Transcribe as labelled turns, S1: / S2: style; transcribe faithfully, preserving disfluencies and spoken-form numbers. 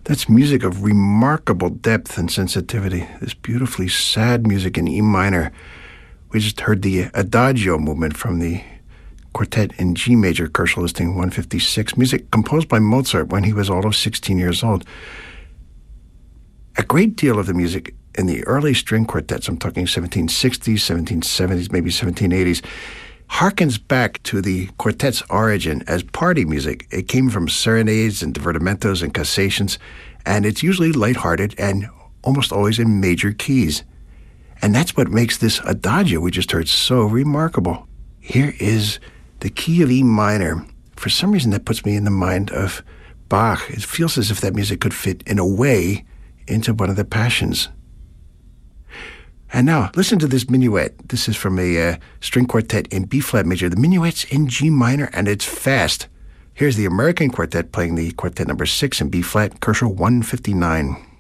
S1: That's music of remarkable depth and sensitivity. This beautifully sad music in E minor. We just heard the Adagio movement from the Quartet in G major, Koelschel Listing one fifty-six, music composed by Mozart when he was all of sixteen years old. A great deal of the music in the early string quartets, I'm talking seventeen sixties, seventeen seventies, maybe seventeen eighties, harkens back to the quartet's origin as party music. It came from serenades and divertimentos and cassations, and it's usually lighthearted and almost always in major keys. And that's what makes this Adagio we just heard so remarkable. Here is the key of E minor. For some reason, that puts me in the mind of Bach. It feels as if that music could fit in a way into one of the Passions. And now, listen to this minuet. This is from a uh, string quartet in B-flat major. The minuet's in G minor, and it's fast. Here's the American quartet playing the quartet number six in B-flat, Koelschel one fifty-nine.